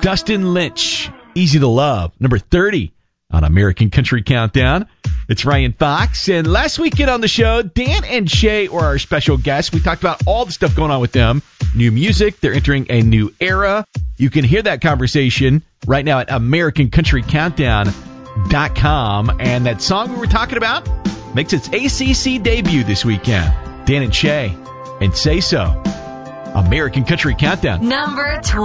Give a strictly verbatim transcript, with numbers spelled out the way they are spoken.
Dustin Lynch, Easy to Love, number thirty on American Country Countdown. It's Ryan Fox, and last weekend on the show, Dan and Shay were our special guests. We talked about all the stuff going on with them. New music, they're entering a new era. You can hear that conversation right now at American Country Countdown dot com, and that song we were talking about makes its A C C debut this weekend. Dan and Shay, and Say So. American Country Countdown. Number twenty.